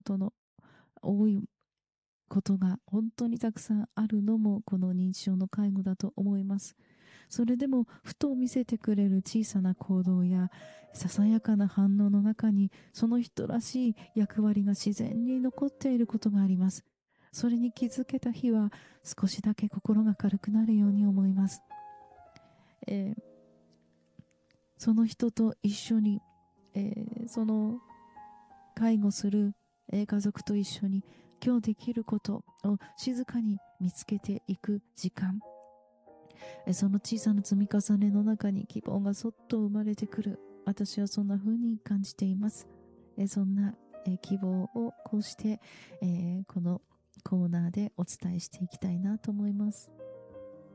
との多いことが本当にたくさんあるのもこの認知症の介護だと思います。それでもふと見せてくれる小さな行動やささやかな反応の中に、その人らしい役割が自然に残っていることがあります。それに気づけた日は少しだけ心が軽くなるように思います。その人と一緒に、その介護する、家族と一緒に今日できることを静かに見つけていく時間、その小さな積み重ねの中に希望がそっと生まれてくる。私はそんな風に感じています。そんな希望をこうして、このコーナーでお伝えしていきたいなと思います。